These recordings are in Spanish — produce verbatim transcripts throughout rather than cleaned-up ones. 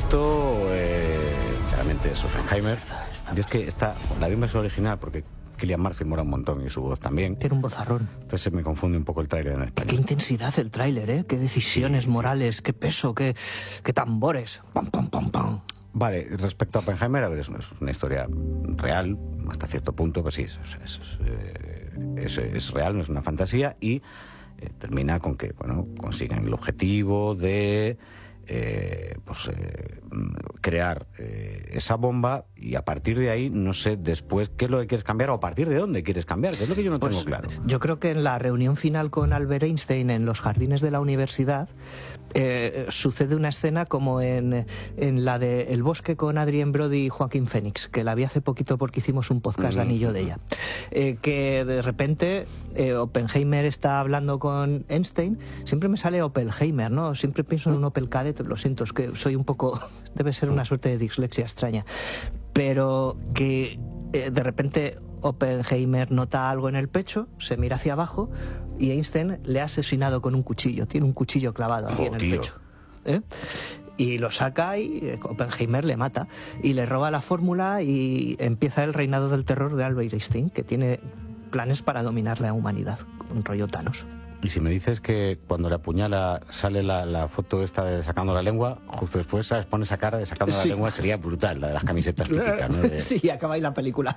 visto, eh, claramente es Oppenheimer. Yo es que está, la vi en versión original porque Cillian Murphy mola un montón y su voz también. Tiene un vozarrón. Entonces me confunde un poco el tráiler en español. Qué intensidad el tráiler, ¿eh? Qué decisiones sí. morales, qué peso, qué, qué tambores. Pam, pam, pam, pam. Vale, respecto a Oppenheimer, a ver, es una, es una historia real, hasta cierto punto, pues sí, es, es, es, es, es real, no es una fantasía, y eh, termina con que, bueno, consiguen el objetivo de eh, pues, eh, crear eh, esa bomba, y a partir de ahí, no sé después qué es lo que quieres cambiar o a partir de dónde quieres cambiar, que es lo que yo no pues, tengo claro. Yo creo que en la reunión final con Albert Einstein en los jardines de la universidad, Eh, sucede una escena como en, en la de El bosque con Adrien Brody y Joaquín Phoenix, que la vi hace poquito porque hicimos un podcast de anillo de ella, eh, que de repente eh, Oppenheimer está hablando con Einstein. Siempre me sale Oppenheimer, ¿no? Siempre pienso en un Opel Kadett, lo siento, es que soy un poco, debe ser una suerte de dislexia extraña, pero que eh, de repente Oppenheimer nota algo en el pecho, se mira hacia abajo y Einstein le ha asesinado con un cuchillo. Tiene un cuchillo clavado aquí oh, en el tío. pecho. ¿Eh? Y lo saca y Oppenheimer le mata. Y le roba la fórmula y empieza el reinado del terror de Albert Einstein, que tiene planes para dominar la humanidad, un rollo Thanos. Y si me dices que cuando le apuñala sale la, la foto esta de sacando la lengua, justo después, ¿sabes? Pone esa cara de sacando sí. la lengua, sería brutal, la de las camisetas típicas, ¿no? De... Sí, acaba ahí la película.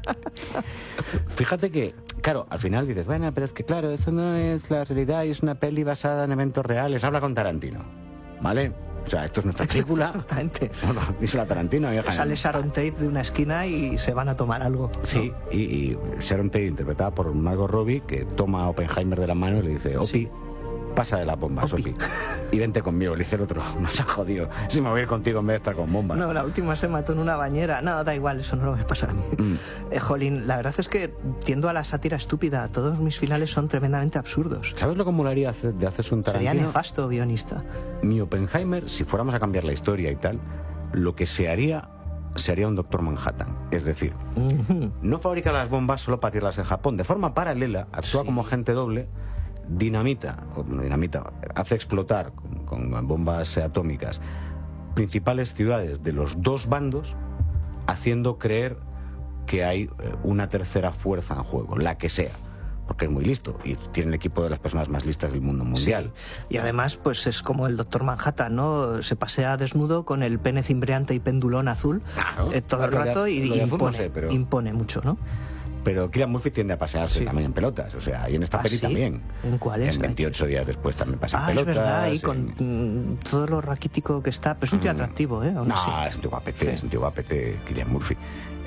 Fíjate que, claro, al final dices, bueno, pero es que claro, eso no es la realidad y es una peli basada en eventos reales. Habla con Tarantino, ¿vale? O sea, esto es nuestra película. Exactamente. Bueno, dice la Tarantino. Sale Sharon Tate de una esquina y se van a tomar algo. Sí, ¿no? y, y Sharon Tate, interpretada por Margot Robbie, que toma a Oppenheimer de la mano y le dice, Opi, sí. pasa de las bombas, Opi. Opi. Y vente conmigo. Le dice el otro, no se ha jodido. Si me voy a ir contigo en vez de estar con bombas. No, la última se mató en una bañera. No, da igual, eso no lo va a pasar a mí. Mm. Eh, jolín, la verdad es que tiendo a la sátira estúpida. Todos mis finales son tremendamente absurdos. ¿Sabes lo que molaría hacer, de hacerse un Tarantino? Sería nefasto guionista. Mi Oppenheimer, si fuéramos a cambiar la historia y tal, lo que se haría, se haría un Doctor Manhattan. Es decir, uh-huh. no fabrica las bombas solo para tirarlas en Japón. De forma paralela, actúa sí. como agente doble, dinamita, o dinamita, hace explotar con, con bombas atómicas principales ciudades de los dos bandos, haciendo creer que hay una tercera fuerza en juego, la que sea, porque es muy listo y tiene el equipo de las personas más listas del mundo mundial. Sí. Y además, pues es como el Doctor Manhattan, ¿no? Se pasea desnudo con el pene cimbreante y pendulón azul claro, eh, todo claro, el rato de, y impone, no sé, pero... impone mucho, ¿no? Pero Cillian Murphy tiende a pasearse sí. también en pelotas, o sea, y en esta ¿Ah, peli sí? también. ¿En cuál es? En veintiocho días después también pasa ah, en pelotas. Ah, es verdad, y en... con todo lo raquítico que está, pero es un tío atractivo, ¿eh? Aún no, sí. es un tío guapete, sí. es un tío guapete, Cillian Murphy.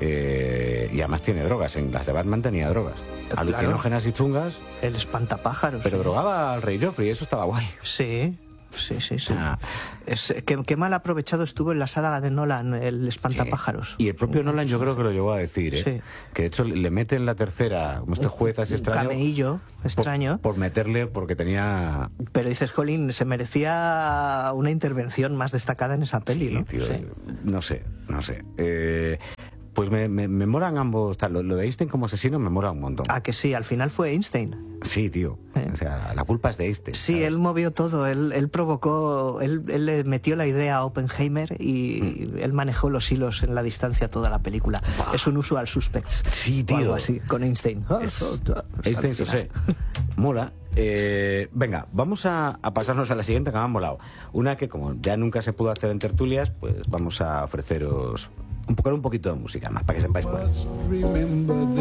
Eh, y además tiene drogas, en las de Batman tenía drogas. Claro. Alucinógenas y chungas. El espantapájaros. Pero sí. drogaba al rey Joffrey, eso estaba guay. Sí. Sí, sí, sí. Ah. Es, qué, qué mal aprovechado estuvo en la saga de Nolan, el espantapájaros. Sí. Y el propio Nolan yo creo que lo llegó a decir, ¿eh? Sí. Que de hecho le mete en la tercera, como este juez así extraño. Un cameillo extraño. Por, por meterle, porque tenía... Pero dices, Colin, se merecía una intervención más destacada en esa peli, sí, ¿no? Tío, sí, no sé, no sé. Eh... Pues me, me, me molan ambos, tal, lo, lo de Einstein como asesino me mola un montón. Ah, que sí, al final fue Einstein. Sí, tío, ¿Eh? o sea, la culpa es de Einstein. Sí, ¿sabes? Él movió todo, él, él provocó, él, él le metió la idea a Oppenheimer y mm. él manejó los hilos en la distancia toda la película. Wow. Es un usual suspects. Sí, tío. O algo así, con Einstein. Es, Einstein, yo sé. Mola. Eh, venga, vamos a, a pasarnos a la siguiente que me han molado. Una que como ya nunca se pudo hacer en tertulias, pues vamos a ofreceros un poco un poquito de música más para que sepáis cuál.